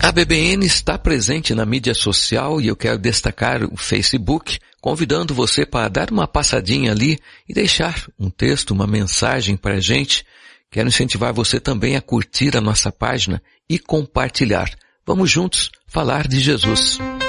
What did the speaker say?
A BBN está presente na mídia social e eu quero destacar o Facebook, convidando você para dar uma passadinha ali e deixar um texto, uma mensagem para a gente. Quero incentivar você também a curtir a nossa página e compartilhar. Vamos juntos falar de Jesus.